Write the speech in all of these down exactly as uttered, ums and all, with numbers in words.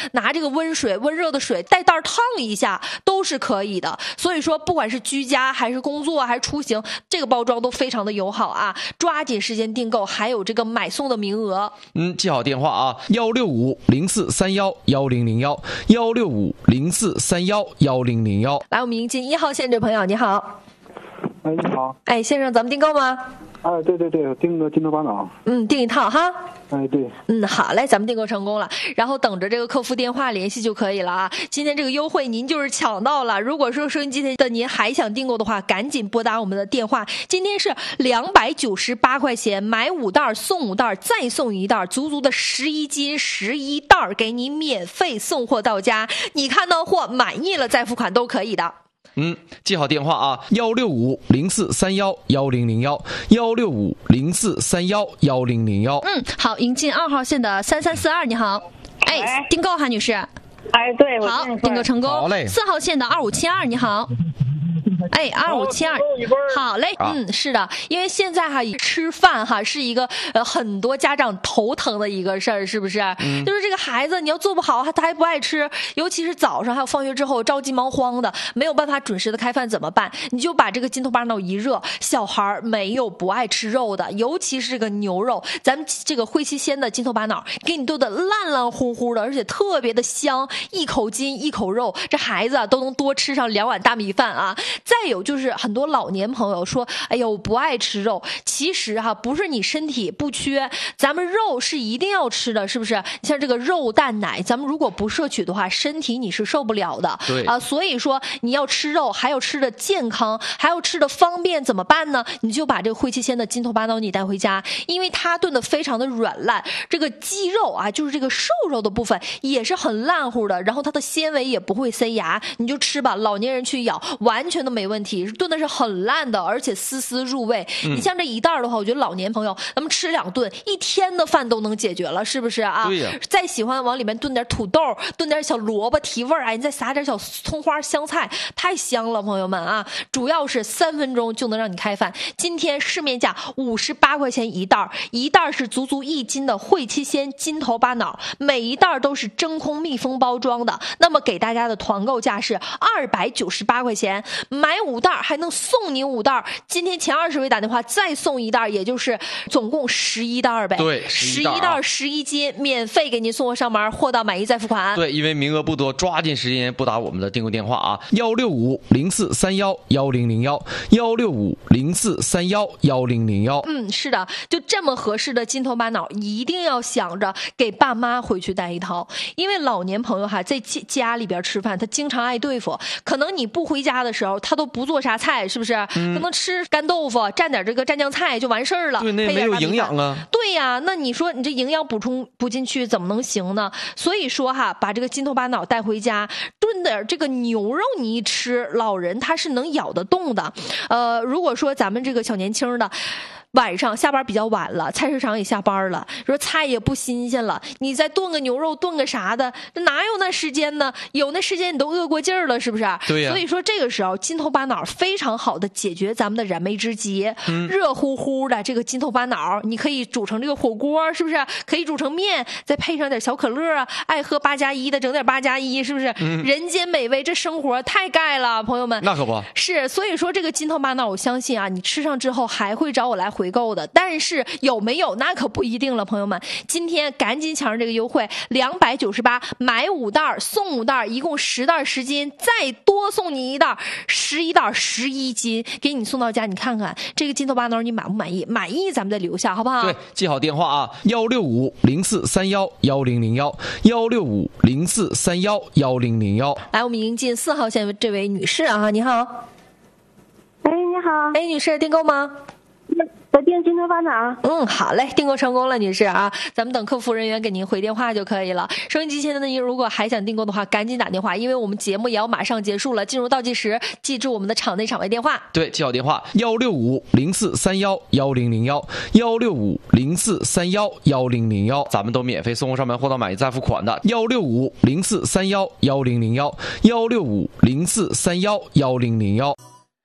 拿这个温水温热的水带袋烫一下都是可以的。所以说不管是居家还是工作还是出行，这个包装都非常的友好啊，抓紧时间订购，还有这个买送的名额。 嗯，记好电话啊，幺六五零四三幺幺零零幺，幺六五零四三幺幺零零幺。 来，我们迎接一号线这朋友，你好。 哎，你好。 哎，先生，咱们订购吗？ 哎，对对对，订个金头巴脑。 嗯，订一套哈。 哎，对。 嗯，好嘞，咱们订购成功了，然后等着这个客服电话联系就可以了啊。今天这个优惠您就是抢到了，如果说收音机的您还想订购的话，赶紧拨打我们的电话。今天是两百九十八块钱，买五袋送五袋，再送一袋，足足的十一斤十一袋，给你免费送货到家。你看到货满意了再付款都可以的。 嗯，记好电话啊，幺六五零四三幺幺零零幺，幺六五零四三幺幺零零幺。 嗯，好，迎进二号线的三三四二，你好。哎，订购哈，女士。 哎，对， 好，订购成功。 好嘞。 四号线的二五七二，你好。哎，二五七二，好嘞，嗯，是的，因为现在哈吃饭哈是一个呃很多家长头疼的一个事儿，是不是？嗯，就是这个孩子你要做不好，他还不爱吃，尤其是早上还有放学之后着急忙慌的，没有办法准时的开饭怎么办？你就把这个筋头巴脑一热，小孩没有不爱吃肉的，尤其是这个牛肉，咱们这个灰七鲜的筋头巴脑给你炖的烂烂乎乎的，而且特别的香，一口筋一口肉，这孩子啊都能多吃上两碗大米饭啊。再有就是很多老年朋友说，哎呦不爱吃肉，其实哈、啊、不是你身体不缺，咱们肉是一定要吃的，是不是？像这个肉蛋奶，咱们如果不摄取的话，身体你是受不了的。 对啊，所以说你要吃肉，还要吃的健康，还要吃的方便，怎么办呢？你就把这个灰七鲜的筋头巴脑你带回家，因为它炖的非常的软烂，这个鸡肉啊，就是这个瘦肉的部分也是很烂乎的，然后它的纤维也不会塞牙，你就吃吧，老年人去咬完全都没问题，炖的是很烂的，而且丝丝入味。嗯、你像这一袋的话，我觉得老年朋友咱们吃两顿，一天的饭都能解决了，是不是啊？ 对呀。 再喜欢往里面炖点土豆，炖点小萝卜提味儿，哎，你再撒点小葱花香菜，太香了，朋友们啊！主要是三分钟就能让你开饭。今天市面价五十八块钱一袋，一袋是足足一斤的灰七鲜筋头巴脑，每一袋都是真空密封包装的。那么给大家的团购价是二百九十八块钱，买五袋还能送你五袋。今天前二十位打电话再送一袋，也就是总共十一袋呗。 对， 十一袋十一斤，免费给您送货上门，货到满意再付款。 对，因为名额不多，抓紧时间拨打我们的订购电话啊，幺六五零四三幺幺零零幺，幺六五零四三幺幺零零幺。 嗯，是的，就这么合适的筋头巴脑，一定要想着给爸妈回去带一套，因为老年朋友哈在家里边吃饭，他经常爱对付，可能你不回家的时候，他都不做啥菜，是不是？嗯、可能吃干豆腐，蘸点这个蘸酱菜就完事儿了。 对，那没有营养啊。 对呀，那你说你这营养补充不进去，怎么能行呢？所以说哈，把这个筋头巴脑带回家，炖点这个牛肉，你一吃，老人他是能咬得动的。呃，如果说咱们这个小年轻的。晚上下班比较晚了，菜市场也下班了，说菜也不新鲜了，你再炖个牛肉炖个啥的，哪有那时间呢？有那时间你都饿过劲儿了，是不是？ 对呀。 所以说这个时候筋头巴脑非常好的解决咱们的燃眉之急。嗯、热乎乎的这个筋头巴脑，你可以煮成这个火锅，是不是？可以煮成面，再配上点小可乐啊，爱喝八加一的整点八加一，是不是？嗯、人间美味，这生活太盖了，朋友们。 那可不是，所以说这个筋头巴脑，我相信啊，你吃上之后还会找我来回购的，但是有没有那可不一定了，朋友们，今天赶紧抢上这个优惠，两百九十八买五袋送五袋，一共十袋十斤，再多送你一袋，十一袋十一斤，给你送到家，你看看这个筋头巴脑你满不满意？满意咱们再留下，好不好？ 对，记好电话啊，幺六五零四三幺幺零零幺，幺六五零四三幺幺零零幺。 来，我们迎进四号线这位女士啊，你好。 哎，你好。 哎，女士，订购吗？ 我订筋头巴脑。 嗯，好嘞，订购成功了，女士啊，咱们等客服人员给您回电话就可以了。收音机前的您如果还想订购的话，赶紧打电话，因为我们节目也要马上结束了，进入倒计时，记住我们的场内场外电话。 对，记好电话，幺六五零四三幺幺零零幺，幺六五零四三幺幺零零幺，咱们都免费送货上门，货到满意再付款的，幺六五零四三幺幺零零幺，幺六五零四三幺幺零零幺。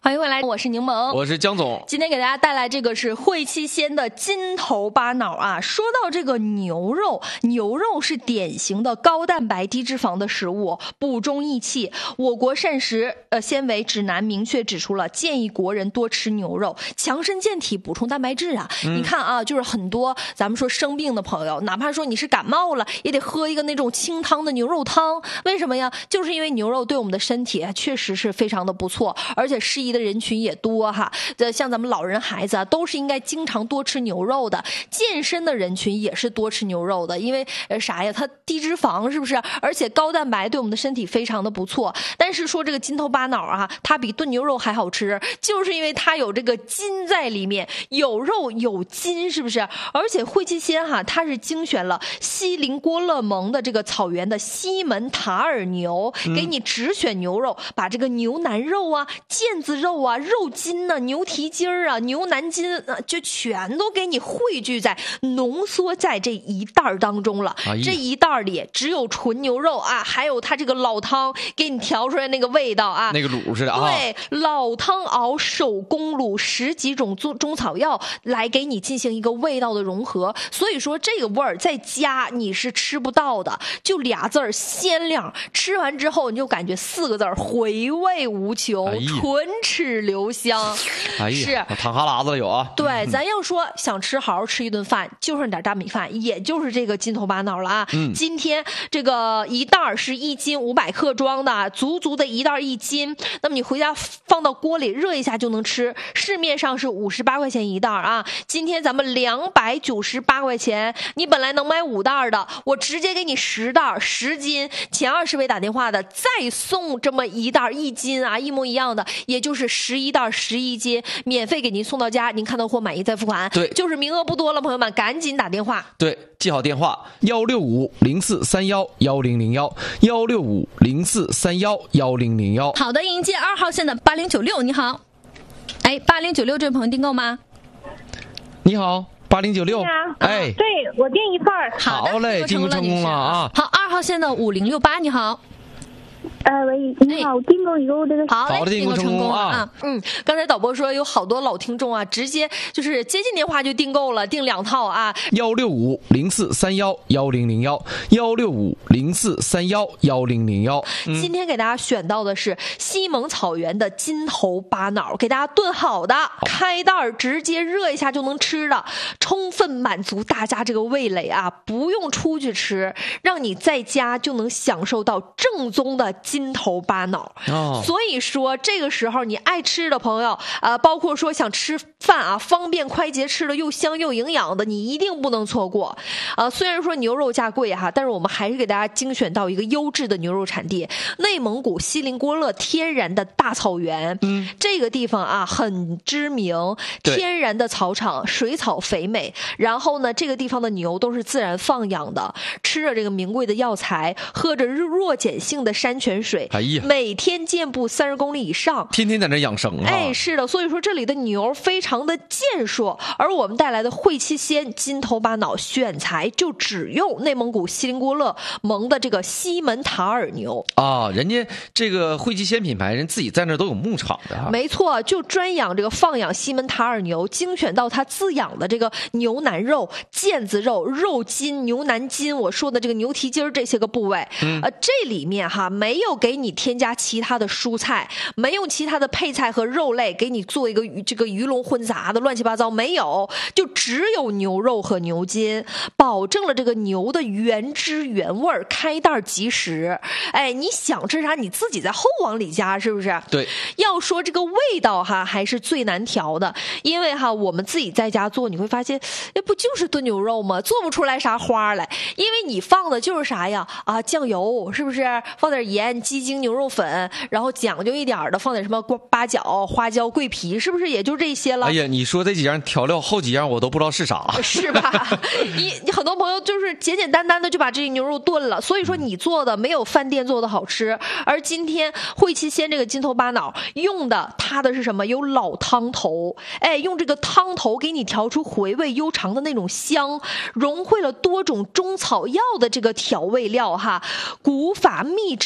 欢迎回来，我是柠檬， 我是江总。 今天给大家带来这个是汇七鲜的金头巴脑啊。说到这个牛肉，牛肉是典型的高蛋白低脂肪的食物，补中益气。我国膳食呃纤维指南明确指出了，建议国人多吃牛肉，强身健体，补充蛋白质啊。嗯、你看啊，就是很多咱们说生病的朋友，哪怕说你是感冒了，也得喝一个那种清汤的牛肉汤。为什么呀？就是因为牛肉对我们的身体确实是非常的不错，而且适宜的人群也多哈。像咱们老人孩子啊，都是应该经常多吃牛肉的。健身的人群也是多吃牛肉的，因为呃啥呀？它低脂肪是不是？而且高蛋白对我们的身体非常的不错。但是说这个金头巴脑啊，它比炖牛肉还好吃，就是因为它有这个筋在里面，有肉有筋，是不是？而且汇七鲜哈，它是精选了锡林郭勒盟的这个草原的西门塔尔牛，给你只选牛肉，嗯、把这个牛腩肉啊、腱子肉啊、肉筋呢、啊、牛蹄筋儿啊、牛腩筋啊，就全都给你汇聚在、浓缩在这一袋儿当中了。哎、这一袋儿里只有纯牛肉啊，还有它这个老汤给你调出来那个味道啊， 那个卤似的啊。 对，老汤熬手工卤十几种中草药来给你进行一个味道的融合，所以说这个味儿在家你是吃不到的，就俩字儿鲜亮。吃完之后你就感觉四个字儿回味无穷，哎、唇齿留香。 哎呀，是淌哈喇子有啊。 对，咱要说想吃好好吃一顿饭，就剩点大米饭，也就是这个金头巴脑了啊。嗯、今天这个一袋是一斤五百克装的，足足的一袋一斤。那么你回家放到锅里热一下就能吃。市面上是五十八块钱一袋啊，今天咱们两百九十八块钱，你本来能买五袋的，我直接给你十袋十斤，前二十位打电话的再送这么一袋一斤啊，一模一样的，也就是十一袋十一斤，免费给您送到家，您看到货满意再付款。 对， 就是名额不多了，朋友们赶紧打电话。 对，记好电话幺六五零四三幺幺零零幺幺六五零四三幺幺零零幺。 好的，迎接二号线的八零九六，你好。哎，八零九六这位朋友订购吗？ 你好，八零九六。哎， 对，我订一份儿。 好嘞，订购成功了啊！ 好，二号线的五零六八，你好。 呃，喂，你好，订购一个这个好嘞，订购成功啊！ 嗯，刚才导播说有好多老听众啊，直接就是接进电话就订购了，订两套啊。 幺六五零四三幺幺零零幺幺六五零四三幺幺零零幺。 今天给大家选到的是西蒙草原的金头巴脑，给大家炖好的，开袋直接热一下就能吃的，充分满足大家这个味蕾啊！不用出去吃，让你在家就能享受到正宗的金头巴脑。哦，所以说这个时候你爱吃的朋友，呃，包括说想吃饭啊，方便快捷，吃的又香又营养的，你一定不能错过。啊、呃，虽然说牛肉价贵哈，但是我们还是给大家精选到一个优质的牛肉产地——内蒙古锡林郭勒天然的大草原。嗯，这个地方啊很知名，天然的草场，水草肥美。然后呢，这个地方的牛都是自然放养的，吃着这个名贵的药材，喝着弱碱性的山泉水， 哎呀， 每天健步三十公里以上， 天天在那养生啊！ 哎，是的，所以说这里的牛非常的健硕，而我们带来的汇七鲜金头巴脑选材就只用内蒙古锡林郭勒盟的这个西门塔尔牛啊，人家这个汇七鲜品牌人自己在那都有牧场的、啊， 没错，就专养这个放养西门塔尔牛，精选到它自养的这个牛腩肉、腱子肉、肉筋、牛腩筋，我说的这个牛蹄筋这些个部位，嗯、呃，这里面哈没有给你添加其他的蔬菜，没有其他的配菜和肉类给你做一个这个鱼龙混杂的乱七八糟，没有，就只有牛肉和牛筋，保证了这个牛的原汁原味，开袋即食。哎，你想吃啥你自己在后往里加，是不是？ 对， 要说这个味道哈还是最难调的，因为哈我们自己在家做，你会发现哎不就是炖牛肉吗？做不出来啥花来，因为你放的就是啥呀啊酱油，是不是？放点盐、鸡精、牛肉粉，然后讲究一点的放点什么八角、花椒、桂皮，是不是也就这些了？ 哎呀，你说这几样调料后几样我都不知道是啥， 是吧？你你很多朋友就是简简单单的就把这牛肉炖了，所以说你做的没有饭店做的好吃。而今天汇七鲜这个金头巴脑用的它的是什么？有老汤头，哎，用这个汤头给你调出回味悠长的那种香，融汇了多种中草药的这个调味料哈，古法秘制卤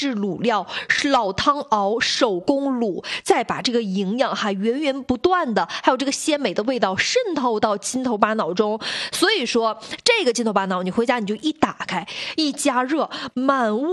料，老汤熬，手工卤，再把这个营养哈源源不断的，还有这个鲜美的味道渗透到筋头巴脑中。所以说这个筋头巴脑，你回家你就一打开，一加热，满屋